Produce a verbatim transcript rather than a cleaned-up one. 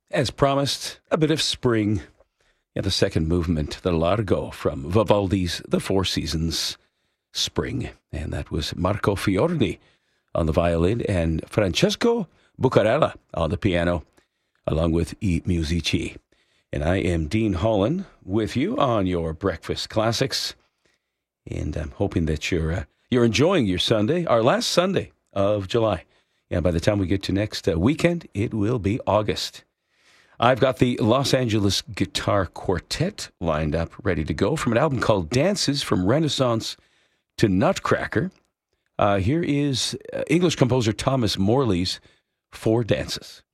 As promised, a bit of spring. And the second movement, the Largo from Vivaldi's The Four Seasons Spring. And that was Marco Fiorni on the violin and Francesco Bucarella on the piano, along with I Musici. And I am Dean Holland with you on your Breakfast Classics. And I'm hoping that you're uh, you're enjoying your Sunday, our last Sunday of July. And by the time we get to next uh, weekend, it will be August. I've got the Los Angeles Guitar Quartet lined up, ready to go, from an album called Dances from Renaissance to Nutcracker. Uh, here is uh, English composer Thomas Morley's Four Dances.